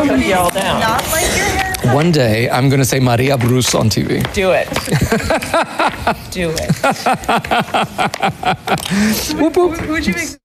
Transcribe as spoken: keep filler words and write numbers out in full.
Put y'all down. Not like your hair. One day, I'm going to say Maria Bruce on T V. Do it. Do it. Who'd you make?